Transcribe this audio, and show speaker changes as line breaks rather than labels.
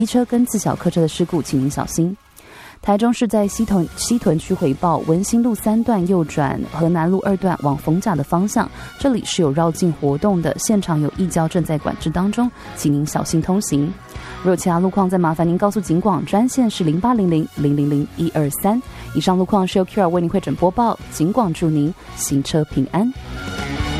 机车跟自小客车的事故，请您小心。台中市在西屯区回报，文心路3段右转河南路2段往逢甲的方向，这里是有绕境活动的，现场有异交正在管制当中，请您小心通行。如有其他路况，再麻烦您告诉警广专线是0800-000-123。以上路况是由 QR 为您会诊播报，警广祝您行车平安。